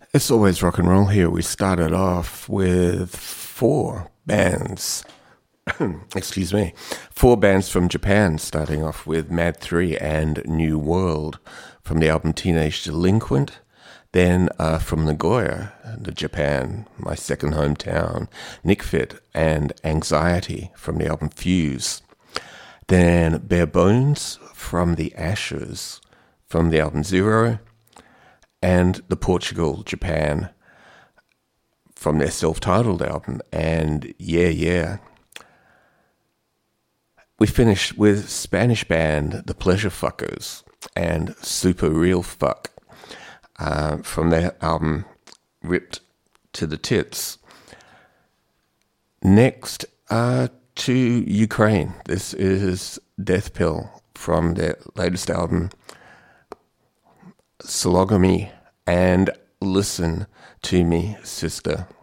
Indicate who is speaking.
Speaker 1: It's always rock and roll here. We started off with four bands. Excuse me. Four bands from Japan, starting off with Mad 3 and New World from the album Teenage Delinquent. Then from Nagoya, Japan, my second hometown, Nick Fit and Anxiety from the album Fuse. Then Bare Bones from the Ashes from the album Zero. And the Portugal, Japan from their self-titled album. And yeah. We finished with Spanish band The Pleasure Fuckers and Super Real Fuck from their album Ripped to the Tits. Next to Ukraine. This is Death Pill from their latest album Slogamy and Listen to Me, Sister.